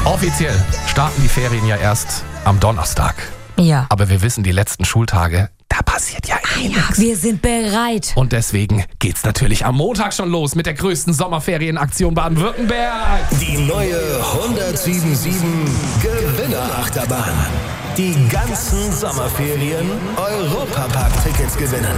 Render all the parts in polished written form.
Offiziell starten die Ferien ja erst am Donnerstag. Ja. Aber wir wissen, die letzten Schultage, da passiert ja nichts. Wir sind bereit. Und deswegen geht's natürlich am Montag schon los mit der größten Sommerferienaktion Baden-Württemberg. Die neue 1077 Gewinnerachterbahn. Die ganzen Sommerferien Europapark-Tickets gewinnen.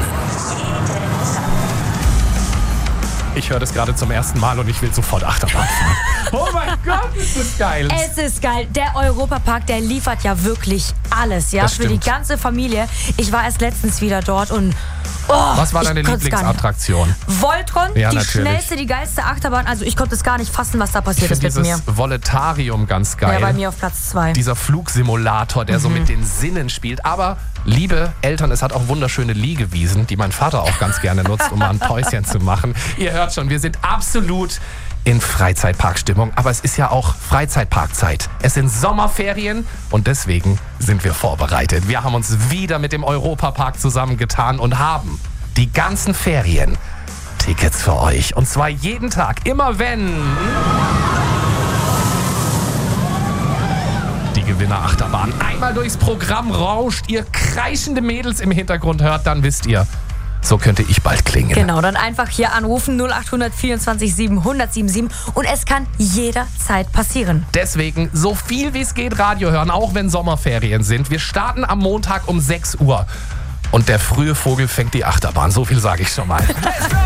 Ich höre das gerade zum ersten Mal und ich will sofort Achterbahn fahren. Oh mein Gott, ist das geil. Es ist geil. Der Europapark, der liefert ja wirklich alles, ja, Das für die stimmt. ganze Familie. Ich war erst letztens wieder dort und Was war deine ich konnte es gar nicht. Lieblingsattraktion? Voltron, Ja, die natürlich. schnellste, die geilste Achterbahn. Also ich konnte es gar nicht fassen, was da Ich passiert ist finde mit mir. dieses Voletarium ganz geil. Ja, bei mir auf Platz 2. Dieser Flugsimulator, der so mit den Sinnen spielt. Aber, liebe Eltern, es hat auch wunderschöne Liegewiesen, die mein Vater auch ganz gerne nutzt, um mal ein Päuschen zu machen. Ihr hört schon, wir sind absolut in Freizeitparkstimmung. Aber es ist ja auch Freizeitparkzeit. Es sind Sommerferien und deswegen sind wir vorbereitet. Wir haben uns wieder mit dem Europapark zusammengetan und haben die ganzen Ferien Tickets für euch. Und zwar jeden Tag, immer wenn die Gewinnerachterbahn einmal durchs Programm rauscht, ihr kreischende Mädels im Hintergrund hört, dann wisst ihr, so könnte ich bald klingen. Genau, dann einfach hier anrufen 0800 24 777 und es kann jederzeit passieren. Deswegen so viel wie es geht Radio hören, auch wenn Sommerferien sind. Wir starten am Montag um 6 Uhr und der frühe Vogel fängt die Achterbahn. So viel sage ich schon mal.